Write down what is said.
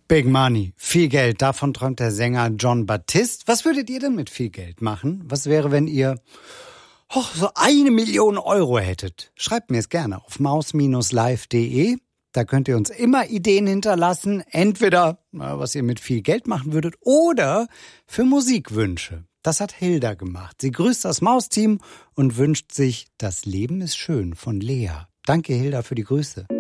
Big Money, viel Geld, davon träumt der Sänger Jon Batiste. Was würdet ihr denn mit viel Geld machen? Was wäre, wenn ihr so 1 Million Euro hättet? Schreibt mir es gerne auf maus-live.de. Da könnt ihr uns immer Ideen hinterlassen. Entweder, was ihr mit viel Geld machen würdet, oder für Musikwünsche. Das hat Hilda gemacht. Sie grüßt das Maus-Team und wünscht sich Das Leben ist schön von Lea. Danke, Hilda, für die Grüße.